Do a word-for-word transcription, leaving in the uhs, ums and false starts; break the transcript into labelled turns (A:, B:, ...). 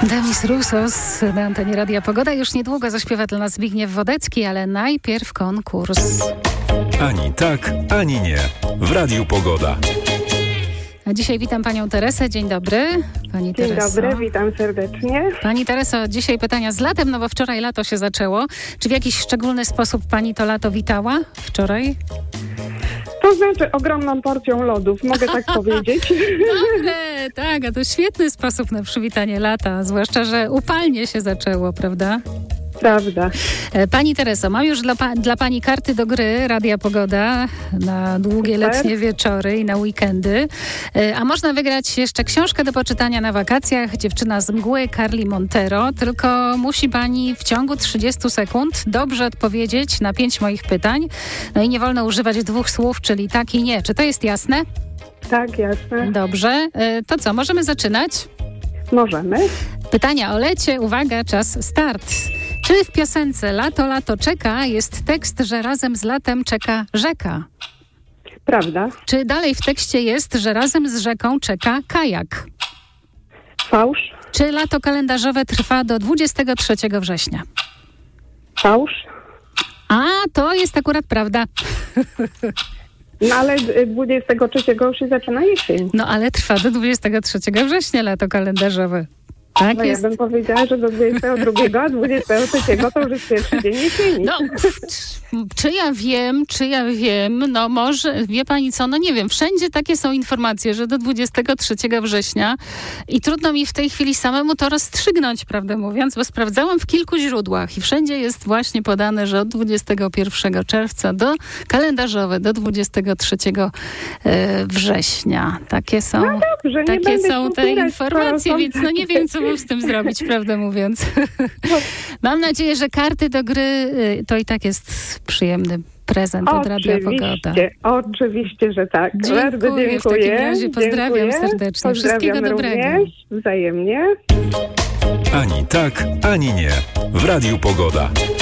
A: Demis Roussos na antenie Radia Pogoda. Już niedługo zaśpiewa dla nas Zbigniew Wodecki, ale najpierw konkurs.
B: Ani tak, ani nie. W Radiu Pogoda.
A: A dzisiaj witam panią Teresę. Dzień dobry. Pani
C: Dzień
A: Tereso.
C: dobry, witam serdecznie.
A: Pani Tereso, dzisiaj pytania z latem, no bo wczoraj lato się zaczęło. Czy w jakiś szczególny sposób pani to lato witała wczoraj?
C: To znaczy ogromną porcją lodów, mogę tak powiedzieć.
A: Dobre, tak, a to świetny sposób na przywitanie lata, zwłaszcza, że upalnie się zaczęło, prawda?
C: Prawda.
A: Pani Tereso, mam już dla, pa- dla pani karty do gry Radia Pogoda na długie
C: Super.
A: letnie wieczory i na weekendy. E, A można wygrać jeszcze książkę do poczytania na wakacjach Dziewczyna z mgły Carli Montero, tylko musi pani w ciągu trzydziestu sekund dobrze odpowiedzieć na pięć moich pytań. No i nie wolno używać dwóch słów, czyli tak i nie. Czy to jest jasne?
C: Tak, jasne.
A: Dobrze. E, To co, możemy zaczynać?
C: Możemy.
A: Pytania o lecie. Uwaga, czas start. Czy w piosence Lato, lato czeka jest tekst, że razem z latem czeka rzeka?
C: Prawda.
A: Czy dalej w tekście jest, że razem z rzeką czeka kajak?
C: Fałsz.
A: Czy lato kalendarzowe trwa do dwudziestego trzeciego września?
C: Fałsz.
A: A, to jest akurat prawda.
C: No ale dwudziestego trzeciego już się zaczyna jesień.
A: No ale trwa do dwudziestego trzeciego września lato kalendarzowe. Tak
C: No
A: jest.
C: ja bym powiedziała, że do dwudziestego drugiego, a dwudziestego trzeciego to już jest pierwszy dzień jesieni.
A: No, pff, czy ja wiem, czy ja wiem, no może, wie pani co, no nie wiem, wszędzie takie są informacje, że do dwudziestego trzeciego września i trudno mi w tej chwili samemu to rozstrzygnąć, prawdę mówiąc, bo sprawdzałam w kilku źródłach i wszędzie jest właśnie podane, że od dwudziestego pierwszego czerwca do kalendarzowe do dwudziestego trzeciego e, września. Takie są,
C: No dobrze, nie
A: takie
C: będę
A: są
C: się
A: te
C: upierać,
A: informacje,
C: skoro są
A: więc no nie wiem, co mam z tym zrobić, prawdę mówiąc. Mam nadzieję, że karty do gry y, to i tak jest przyjemny prezent od Radia Pogoda.
C: Oczywiście, oczywiście, że tak. Bardzo
A: Dziękuję w takim razie. Pozdrawiam
C: dziękuję.
A: serdecznie.
C: Pozdrawiam
A: Wszystkiego dobrego.
C: również, wzajemnie.
B: Ani tak, ani nie. W Radiu Pogoda.